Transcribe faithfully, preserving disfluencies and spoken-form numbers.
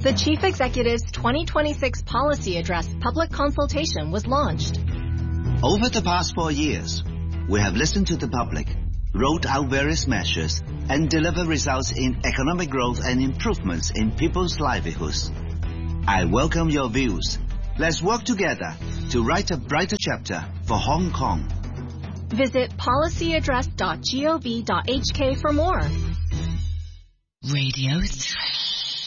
The Chief Executive's twenty twenty-six Policy Address public consultation was launched. Over the past four years, we have listened to the public, rolled out various measures, and delivered results in economic growth and improvements in people's livelihoods. I welcome your views. Let's work together to write a brighter chapter for Hong Kong. Visit policy address dot gov dot h k for more. Radio three.